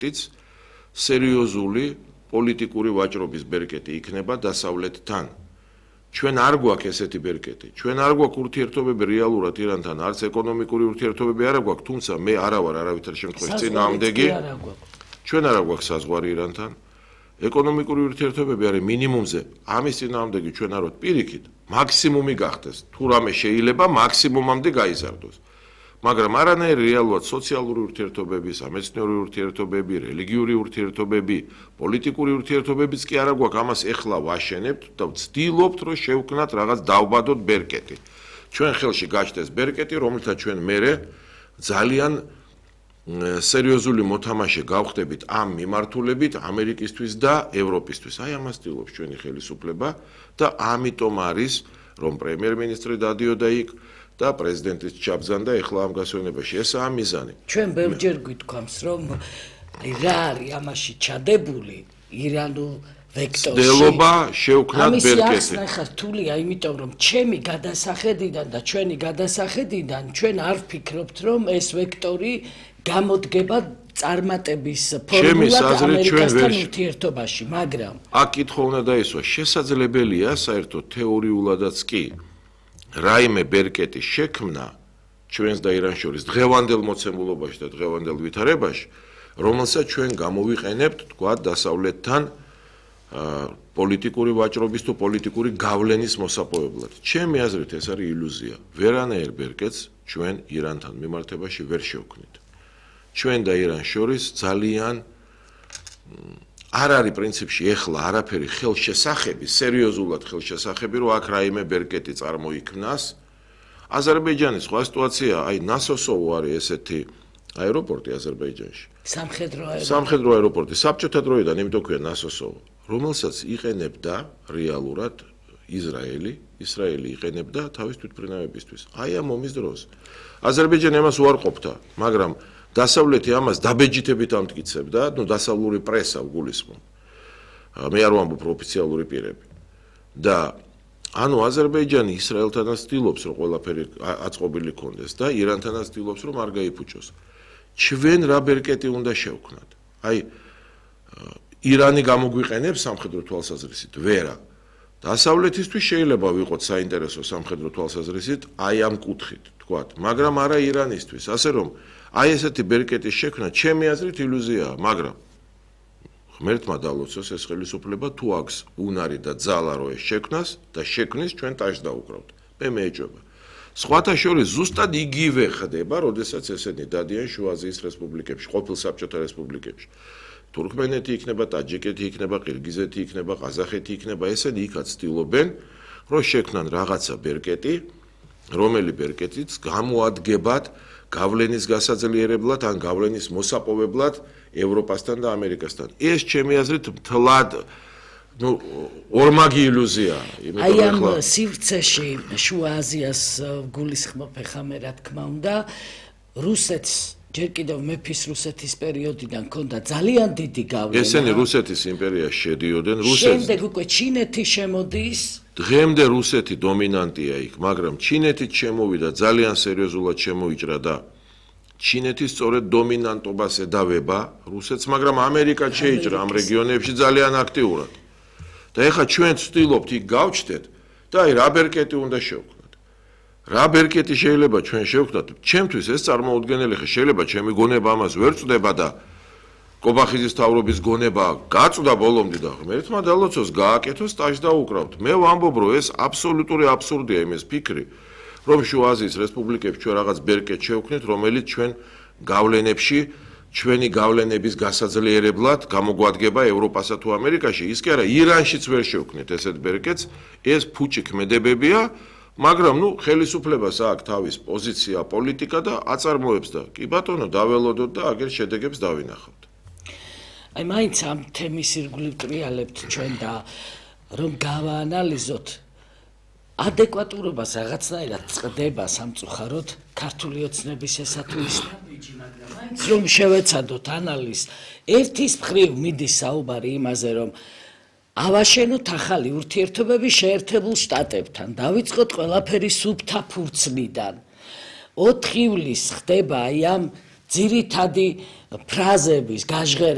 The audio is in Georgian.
სერიოზული პოლიტიკური ვაჭრობის ბერკეტი იქნება დასავლეთთან. ჩვენ არ გვაქვს ესეთი ბერკეტი. ჩვენ არ გვაქვს ურთიერთობები რეალურად ირანთან, არც ეკონომიკური ურთიერთობები არ გვაქვს, თუმცა მე არა ვარ არავითარ შემთხვევაში წინააღმდეგი. ჩვენ არ გვაქვს საზღვარი ირანთან. ეკონომიკური ურთიერთობები არის მინიმუმზე. ამის წინააღმდეგი ჩვენ არ ვართ პირიქით. მაქსიმუმი გახდეს. თუ რამე შეიძლება მაქსიმუმამდე გაიზარდოს. მაგრამ არანაირი რეალურად სოციალური ურთიერთობები, სამეცნიერო ურთიერთობები, რელიგიური ურთიერთობები, პოლიტიკური ურთიერთობებიც კი არა გვაქვს, ამას ეხლა ვაშენებთ და ვცდილობთ, რომ შევქმნათ რაღაც დავბადოთ ბერკეტი. ჩვენ ხელში გაჩნდეს ბერკეტი, რომელთა ჩვენ მერე ძალიან სერიოზული მოთამაშე გავხდებით ამ მიმართულებით ამერიკისთვის და ევროპისთვის. აი ამას ვცდილობს ჩვენი ხელისუფლება და ამიტომ არის, რომ პრემიერ-მინისტრი დადიოდა იქ და პრეზიდენტის ჩაბზანდა ეხლა ამ გასვენებაში. ესაა მიზანი. ჩვენ ბევრჯერ გვითქვამს, რომ რა არის ამაში ჩადებული ირანულ ვექტორში. ცდილობა შევქმნათ ბერკეტი. ამის ახლა რთულია, იმიტომ რომ ჩემი გადასახედიდან და ჩვენი გადასახედიდან ჩვენ არ ვფიქრობთ, რომ ეს ვექტორი გამოდგება წარმატების ფორმულად ამერიკასთან ურთიერთობაში, მაგრამ აქ კითხვა უნდა დაისვა, შესაძლებელია საერთოდ თეორიულადაც კი რაიმე ბერკეტის შექმნა ჩვენს და ირანს შორის დღევანდელ მოცემულობაში და დღევანდელ ვითარებაში, რომელსაც ჩვენ გამოვიყენებთ, თქვა, დასავლეთთან პოლიტიკური ვაჭრობის თუ პოლიტიკური გავლენის მოსაპოვებლად. ჩემი აზრით ეს არის ილუზია. ვერანაირ ბერკეტს ჩვენ ირანთან მიმართებაში ვერ შევქმნით. ჩვენ და ირანს შორის ძალიან არ არის პრინციპში ეხლა არაფერი ხელშესახები, სერიოზულად ხელშესახები, რომ აქ რაიმე ბერკეტი წარმოიქმნას. აზერბაიჯანის სხვა სიტუაცია, აი ნასოსოვო არის ესეთი აეროპორტი აზერბაიჯანში. სამხედრო აეროპორტი, საბჭოთა დროიდან, იმიტომ ქვია ნასოსოვო, რომელსაც იყენებდა რეალურად ისრაელი იყენებდა თავის თვითმფრინავებისთვის. აი ამ ომის დროს. აზერბაიჯანი ამას უარყოფდა, მაგრამ დასავლეთი ამას დაბეჯითებით ამტკიცებდა, დასავლური პრესა გულისხმობ. მე არ ვამბობ ოფიციალური პირები. და ანუ აზერბაიჯანი ისრაელთანაც ცდილობს, რომ ყველაფერი აწყობილი ქონდეს და ირანთანაც ცდილობს, რომ არ გაიფუჭოს. ჩვენ რა ბერკეტი უნდა შევქმნათ? აი ირანი გამოგვიყენებს სამხედრო თვალსაზრისით, ვერა. დასავლეთისთვის შეიძლება ვიყოთ საინტერესო სამხედრო თვალსაზრისით, აი ამ კუთხით, თქვათ, მაგრამ არა ირანისთვის, ასე რომ აი ესეთი ბერკეტის შექმნა ჩემი აზრით ილუზიაა, მაგრამ ღმერთმა დალოცოს ეს ხელისუფლება თუ აქვს უნარი და ძალა რომ ეს შექმნას და შექმნის ჩვენ ტაშს დაუკრავთ. მე მეეჭვება. სხვათა შორის ზუსტად იგივე ხდება, როდესაც ესენი დადიან შუა აზიის რესპუბლიკებში, ყოფილ საბჭოთა რესპუბლიკებში. თურქმენეთი იქნება, ტაჯიკეთი იქნება, ყირგიზეთი იქნება, ყაზახეთი იქნება, ესენი იქაც ცდილობენ, რომ შექმნან რაღაცა ბერკეტი, რომელი ბერკეტიც გამოადგებათ გავლენის გასაძლიერებლად ან გავლენის მოსაპოვებლად ევროპასთან და ამერიკასთან. ეს ჩემი აზრით მთლად ორმაგი ილუზიაა. აი ამ სივრცეში შუა აზიას გულისხმობ ხა მე რა თქმა უნდა, რუსეთს ჯერ კიდევ მეფის რუსეთის პერიოდიდან ქონდა ძალიან დიდი გავლენა. ესენი რუსეთის იმპერიაში შედიოდნენ, შემდეგ უკვე ჩინეთი შემოდის. დღემდე რუსეთი დომინანტია იქ, მაგრამ ჩინეთიც შემოვიდა, ძალიან სერიოზულად შემოიჭრა და ჩინეთი სწორედ დომინანტობას ედავება რუსეთს, მაგრამ ამერიკაც შეიჭრა ამ რეგიონებში ძალიან აქტიურად. და ეხლა ჩვენ ვცდილობთ იქ გავჩნდეთ და აი რა ბერკეტი უნდა შევქმნათ. რა ბერკეტი შეიძლება ჩვენ შევქმნათ? ჩემთვის ეს წარმოუდგენელი ხე შეიძლება ჩემი გონება ამას ვერ წვდება და კობახიძის თავრობის გონება გაწვდა ბოლომდე და ღმერთმა დალოცოს გააკეთოს ტაშს დაუკრავთ. მე ვამბობ, რომ ეს აბსოლუტური აბსურდია იმის ფიქრი, რომ შუა აზიის რესპუბლიკებში ჩვენ რაღაც ბერკეტს შევქმნით, რომელიც ჩვენ გავლენებში, ჩვენი გავლენების გასაძლიერებლად გამოგვადგება ევროპასა თუ ამერიკაში, ის კი არა, ირანშიც ვერ შევქმნით ესეთ ბერკეტს, ეს ფუჭი ქმედებებია, მაგრამ ხელისუფლებას აქვს თავის პოზიცია, პოლიტიკა და აწარმოებს და კი ბატონო, დაველოდოთ და აგერ შედეგებს დავინახავთ. აი მაინც ამ თემის ირგვლივ ტრიალებთ ჩვენ და რომ გავაანალიზოთ ადეკვატურობას რაღაცნაირად წდება სამწუხაროდ ქართული ოცნების ესა თუ ის რომ შევეცადოთ ანალიზს ერთის მხრივ მიდის საუბარი იმაზე რომ ავაშენოთ ახალი ურთიერთობები შეერთებულ შტატებთან დავიწყოთ ყველაფერი სუფთა ფურცლიდან 4 ივლისს ხდება აი ამ ძირითადი ფრაზების გაჟღერება